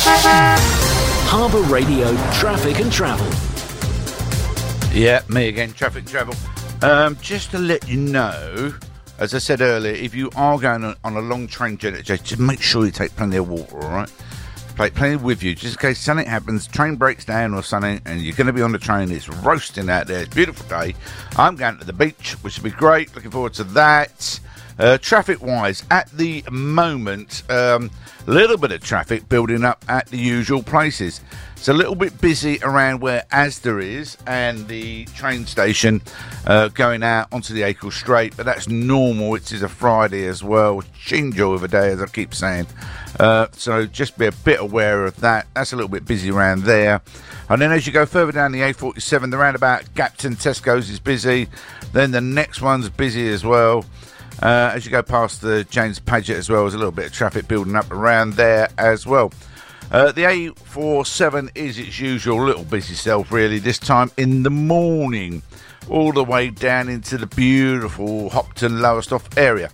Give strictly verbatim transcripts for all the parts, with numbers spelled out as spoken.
Harbour Radio Traffic and Travel. Yeah, me again, Traffic and Travel. Um, just to let you know, as I said earlier, if you are going on, on a long train journey, just make sure you take plenty of water, all right? Take plenty with you, just in case something happens, train breaks down or something, and you're going to be on the train, it's roasting out there, it's a beautiful day. I'm going to the beach, which will be great, looking forward to that. Uh, traffic-wise, at the moment, a um, little bit of traffic building up at the usual places. It's a little bit busy around where Asda is and the train station uh, going out onto the Acle Strait, but that's normal. It is a Friday as well. Chinjo of a day, as I keep saying. Uh, so just be a bit aware of that. That's a little bit busy around there. And then as you go further down the A forty-seven, the roundabout Gapton Tesco's is busy. Then the next one's busy as well. Uh, as you go past the James Paget as well, there's a little bit of traffic building up around there as well. Uh, the A forty-seven is its usual little busy self, really, this time in the morning, all the way down into the beautiful Hopton Lowestoft area.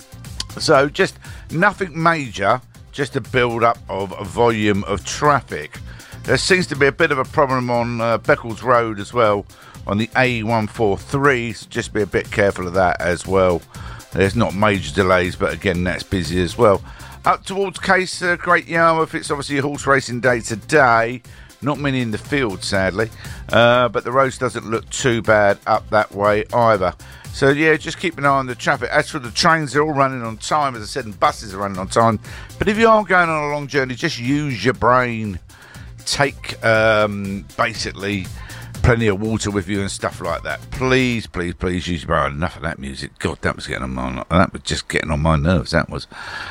So just nothing major, just a build-up of a volume of traffic. There seems to be a bit of a problem on uh, Beccles Road as well, on the A one forty-three, so just be a bit careful of that as well. There's not major delays, but again, that's busy as well. Up towards Case, uh, Great Yarmouth, it's obviously a horse racing day today. Not many in the field, sadly. Uh, but the roads doesn't look too bad up that way either. So, yeah, just keep an eye on the traffic. As for the trains, they're all running on time, as I said, and buses are running on time. But if you are going on a long journey, just use your brain. Take, um, basically... plenty of water with you and stuff like that. Please, please, please use your brain. Enough of that music. God, that was getting on my that was just getting on my nerves. That was.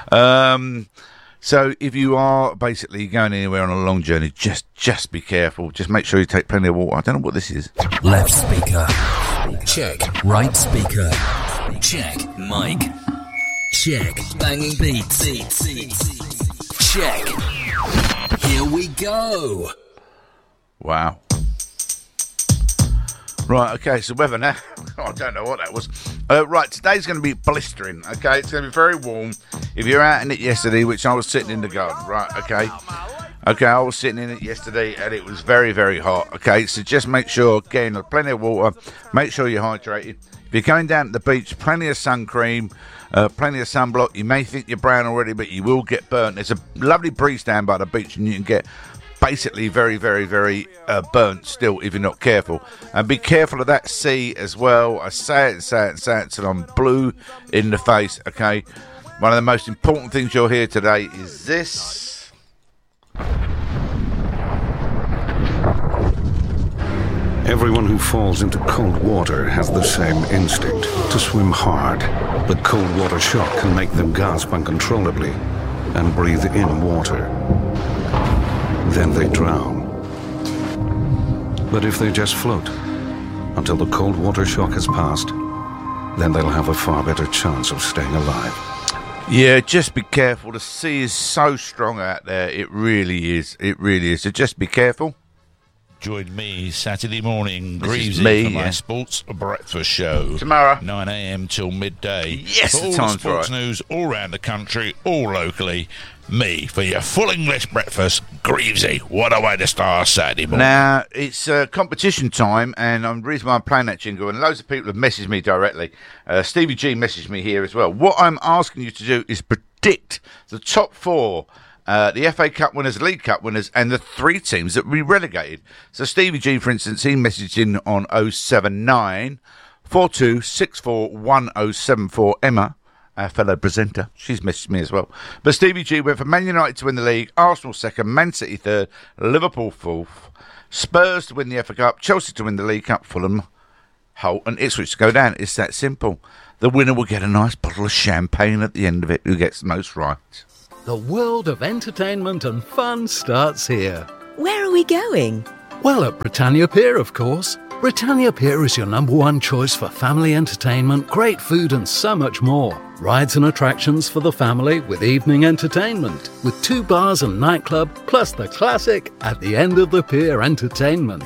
Um, so if you are basically going anywhere on a long journey, just just be careful. Just make sure you take plenty of water. I don't know what this is. Left speaker. Check. Right speaker. Check. Mic. Check. Banging beats. Check. Here we go. Wow. Right, okay, so weather now. I don't know what that was. Uh, right, today's going to be blistering, okay? It's going to be very warm. If you're out in it yesterday, which I was sitting in the garden, right, okay? Okay, I was sitting in it yesterday and it was very, very hot, okay? So just make sure, again, plenty of water. Make sure you're hydrated. If you're going down to the beach, plenty of sun cream, uh, plenty of sunblock. You may think you're brown already, but you will get burnt. There's a lovely breeze down by the beach and you can get... basically very, very, very uh, burnt still if you're not careful. And be careful of that sea as well. I say it and say it and say it until I'm blue in the face, okay? One of the most important things you'll hear today is this. Everyone who falls into cold water has the same instinct, to swim hard. But cold water shock can make them gasp uncontrollably and breathe in water. Then they drown. But if they just float until the cold water shock has passed, then they'll have a far better chance of staying alive. Yeah, just be careful. The sea is so strong out there. It really is. It really is. So just be careful. Join me Saturday morning, This Greavesy, is me, for my yeah. sports breakfast show. Tomorrow. nine a.m. till midday. Yes, for the all the time's sports right. news all around the country, all locally. Me for your full English breakfast, Greavesy. What a way to start Saturday morning. Now, it's uh, competition time, and I'm the reason why I'm playing that jingle, and loads of people have messaged me directly. Uh, Stevie G messaged me here as well. What I'm asking you to do is predict the top four, uh, the F A Cup winners, League Cup winners, and the three teams that we relegated. So Stevie G, for instance, he messaged in on oh seven nine, four two six four, one oh seven four. Emma, our fellow presenter, she's messaged me as well. But Stevie G went for Man United to win the league, Arsenal second, Man City third, Liverpool fourth, Spurs to win the F A Cup, Chelsea to win the League Cup, Fulham, Hull and Ipswich to go down. It's that simple. The winner will get a nice bottle of champagne at the end of it, who gets the most right. The world of entertainment and fun starts here. Where are we going? Well, at Britannia Pier, of course. Britannia Pier is your number one choice for family entertainment, great food and so much more. Rides and attractions for the family with evening entertainment, with two bars and nightclub, plus the classic At the End of the Pier entertainment.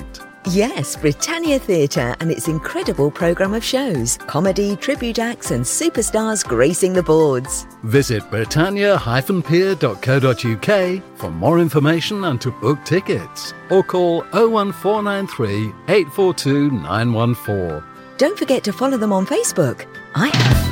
Yes, Britannia Theatre and its incredible programme of shows, comedy, tribute acts and superstars gracing the boards. Visit britannia dash pier dot co dot uk for more information and to book tickets. Or call oh one four nine three, eight four two, nine one four. Don't forget to follow them on Facebook. I have.